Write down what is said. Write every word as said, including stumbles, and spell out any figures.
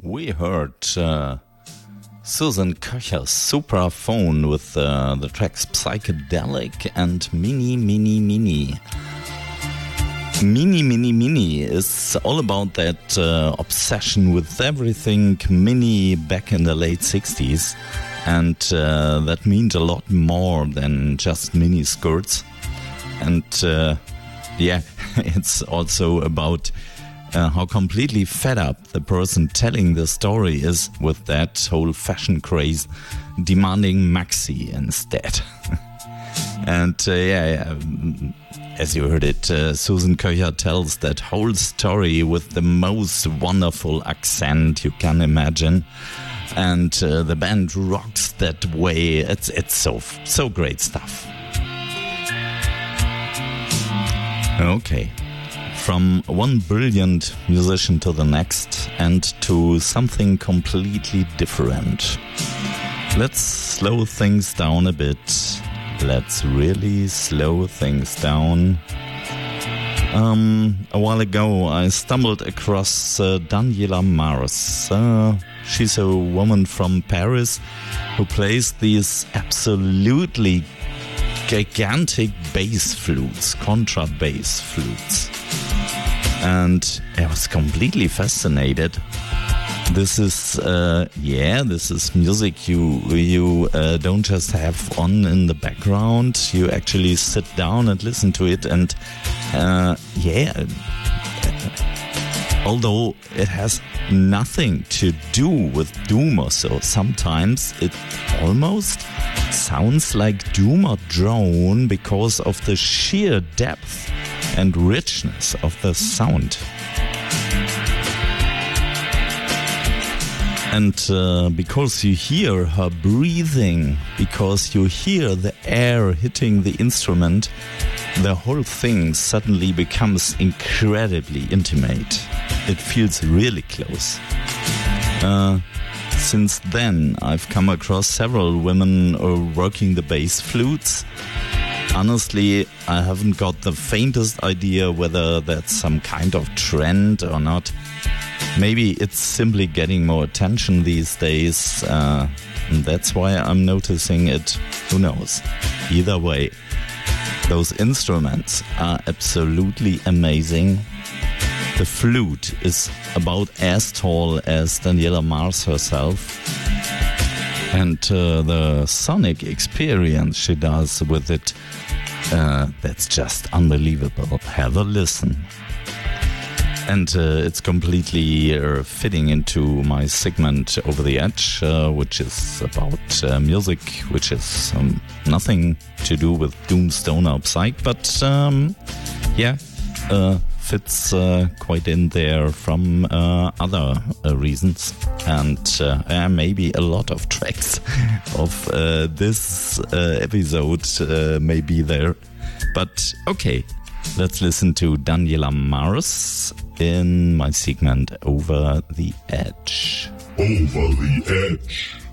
We heard uh, Susan Köcher's Supraphone with uh, the tracks Psychedelic and Mini Mini Mini. Mini Mini Mini is all about that uh, obsession with everything mini back in the late sixties, and uh, that means a lot more than just mini skirts. And uh, yeah, it's also about Uh, how completely fed up the person telling the story is with that whole fashion craze, demanding maxi instead. And uh, yeah, yeah, as you heard it, uh, Susan Köcher tells that whole story with the most wonderful accent you can imagine. And uh, the band rocks that way. It's it's so so great stuff. Okay. From one brilliant musician to the next, and to something completely different. Let's slow things down a bit. Let's really slow things down. Um, a while ago, I stumbled across uh, Daniela Mars. Uh, she's a woman from Paris who plays these absolutely gigantic bass flutes, contrabass flutes. And I was completely fascinated. This is, uh, yeah, this is music you you uh, don't just have on in the background. You actually sit down and listen to it. And uh, yeah, although it has nothing to do with doom or so, sometimes it almost sounds like doom or drone because of the sheer depth and richness of the sound. And uh, because you hear her breathing, because you hear the air hitting the instrument, the whole thing suddenly becomes incredibly intimate. It feels really close. Uh, since then, I've come across several women uh, working the bass flutes. Honestly, I haven't got the faintest idea whether that's some kind of trend or not. Maybe it's simply getting more attention these days, uh, and that's why I'm noticing it. Who knows? Either way, those instruments are absolutely amazing. The flute is about as tall as Daniela Mars herself. And uh, the sonic experience she does with it, uh, that's just unbelievable. Have a listen. And uh, it's completely uh, fitting into my segment Over the Edge, uh, which is about uh, music, which is um, nothing to do with doom, stoner, or psych, but um, yeah, uh, fits uh, quite in there from uh, other uh, reasons. And uh, uh, maybe a lot of tracks of uh, this uh, episode uh, may be there. But okay, let's listen to Daniela Mars in my segment Over the Edge. Over the Edge.